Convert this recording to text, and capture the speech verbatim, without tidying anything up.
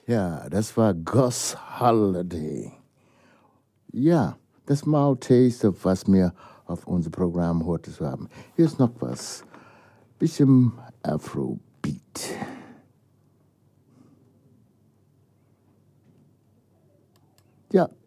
Ja, das war Goss Holiday. Ja, das Mau Taste, was wir auf unser Programm heute so haben. Hier ist noch was. Bisschen Afrobeat. Ja,